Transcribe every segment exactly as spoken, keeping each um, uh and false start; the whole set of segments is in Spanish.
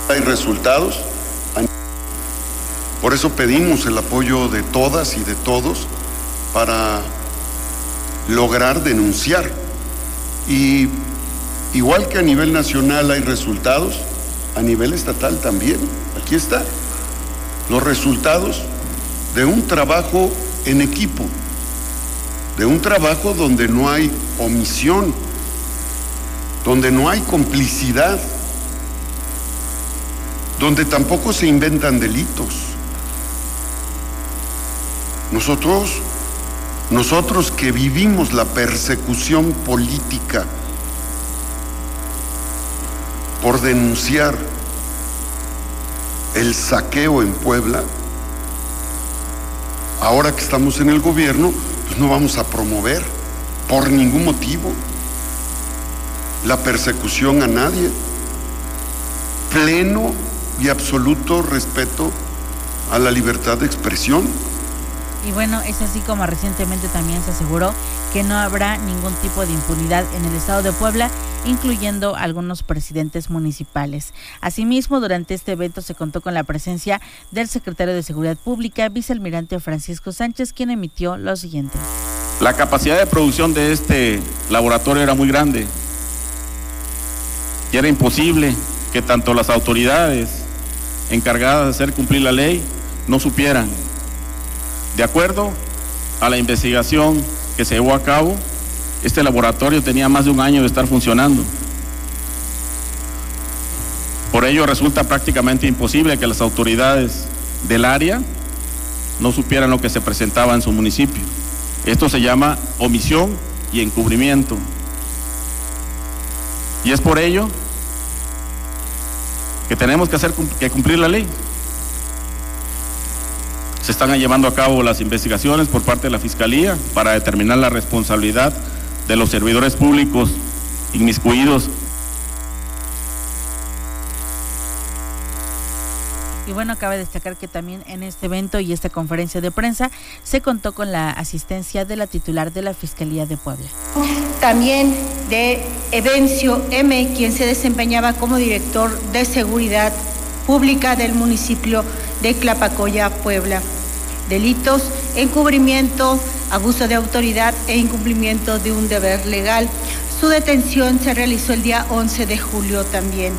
Hay resultados. Por eso pedimos el apoyo de todas y de todos para lograr denunciar. Y igual que a nivel nacional hay resultados, a nivel estatal también. Aquí está. Los resultados de un trabajo en equipo, de un trabajo donde no hay omisión, donde no hay complicidad, donde tampoco se inventan delitos. Nosotros, nosotros que vivimos la persecución política por denunciar el saqueo en Puebla, ahora que estamos en el gobierno, pues no vamos a promover por ningún motivo la persecución a nadie. Pleno y absoluto respeto a la libertad de expresión. Y bueno, es así como recientemente también se aseguró que no habrá ningún tipo de impunidad en el estado de Puebla, incluyendo algunos presidentes municipales. Asimismo, durante este evento se contó con la presencia del secretario de Seguridad Pública, vicealmirante Francisco Sánchez, quien emitió lo siguiente. La capacidad de producción de este laboratorio era muy grande y era imposible que tanto las autoridades encargadas de hacer cumplir la ley no supieran. De acuerdo a la investigación que se llevó a cabo, este laboratorio tenía más de un año de estar funcionando. Por ello resulta prácticamente imposible que las autoridades del área no supieran lo que se presentaba en su municipio. Esto se llama omisión y encubrimiento. Y es por ello que tenemos que hacer que cumplir la ley. Se están llevando a cabo las investigaciones por parte de la Fiscalía para determinar la responsabilidad de los servidores públicos inmiscuidos. Y bueno, cabe destacar que también en este evento y esta conferencia de prensa se contó con la asistencia de la titular de la Fiscalía de Puebla. También de Evencio M., quien se desempeñaba como director de Seguridad Pública del municipio de Tlapacoya, Puebla. Delitos, encubrimiento, abuso de autoridad e incumplimiento de un deber legal. Su detención se realizó el día once de julio también.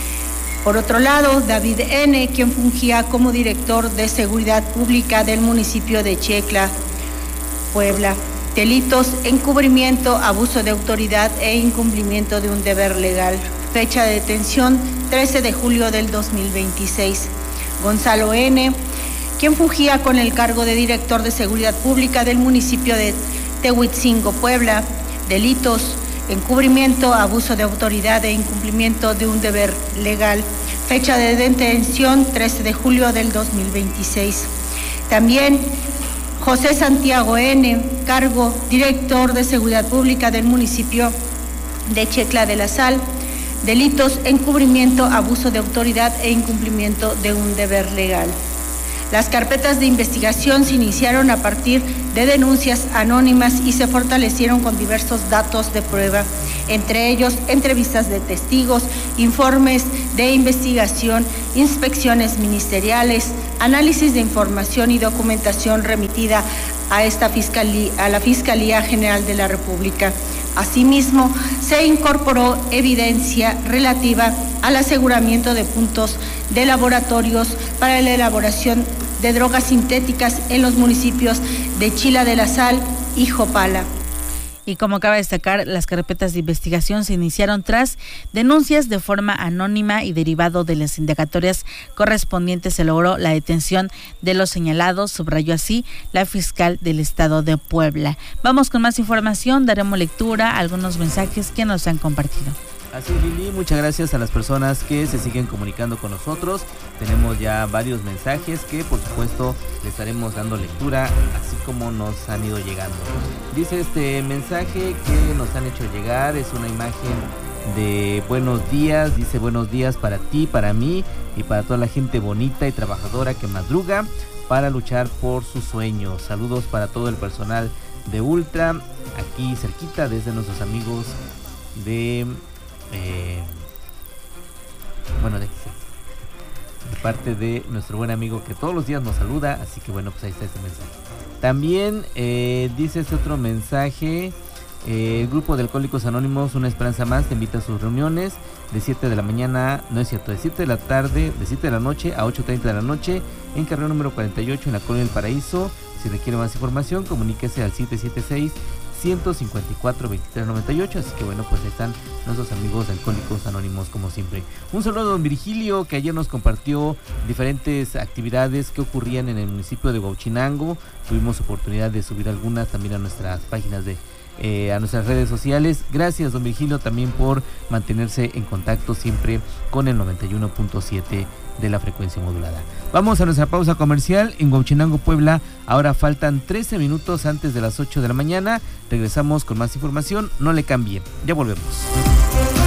Por otro lado, David N., quien fungía como director de Seguridad Pública del municipio de Checla, Puebla. Delitos, encubrimiento, abuso de autoridad e incumplimiento de un deber legal. Fecha de detención, trece de julio del dos mil veintiséis. Gonzalo N., quien fungía con el cargo de director de Seguridad Pública del municipio de Tehuitzingo, Puebla. Delitos, encubrimiento, abuso de autoridad e incumplimiento de un deber legal. Fecha de detención, trece de julio del dos mil veintiséis. También José Santiago N., cargo director de Seguridad Pública del municipio de Checla de la Sal. Delitos, encubrimiento, abuso de autoridad e incumplimiento de un deber legal. Las carpetas de investigación se iniciaron a partir de denuncias anónimas y se fortalecieron con diversos datos de prueba, entre ellos entrevistas de testigos, informes de investigación, inspecciones ministeriales, análisis de información y documentación remitida a esta fiscalía, a la Fiscalía General de la República. Asimismo, se incorporó evidencia relativa al aseguramiento de puntos de laboratorios para la elaboración de drogas sintéticas en los municipios de Chila de la Sal y Jopala. Y como cabe destacar, las carpetas de investigación se iniciaron tras denuncias de forma anónima y derivado de las indagatorias correspondientes se logró la detención de los señalados, subrayó así la fiscal del estado de Puebla. Vamos con más información, daremos lectura a algunos mensajes que nos han compartido. Así es, Lili, muchas gracias a las personas que se siguen comunicando con nosotros. Tenemos ya varios mensajes que por supuesto le estaremos dando lectura, así como nos han ido llegando. Dice este mensaje que nos han hecho llegar, es una imagen de buenos días, dice buenos días para ti, para mí y para toda la gente bonita y trabajadora que madruga para luchar por sus sueños. Saludos para todo el personal de Ultra, aquí cerquita desde nuestros amigos de... Eh, bueno, de parte de nuestro buen amigo que todos los días nos saluda, así que bueno, pues ahí está ese mensaje. También eh, dice este otro mensaje, eh, el grupo de Alcohólicos Anónimos Una Esperanza Más te invita a sus reuniones de siete de la mañana, no es cierto, de siete de la tarde, de siete de la noche a ocho treinta de la noche en carrera número cuarenta y ocho en la Colonia del Paraíso. Si requiere más información, comuníquese al siete siete seis, uno cinco cuatro, dos tres nueve ocho. Así que bueno, pues ahí están nuestros amigos de Alcohólicos Anónimos como siempre. Un saludo a don Virgilio, que ayer nos compartió diferentes actividades que ocurrían en el municipio de Huauchinango. Tuvimos oportunidad de subir algunas también a nuestras páginas de Eh, a nuestras redes sociales. Gracias, don Virgilio, también por mantenerse en contacto siempre con el noventa y uno punto siete de la frecuencia modulada. Vamos a nuestra pausa comercial en Huauchinango, Puebla. Ahora faltan trece minutos antes de las ocho de la mañana. Regresamos con más información. No le cambie. Ya volvemos.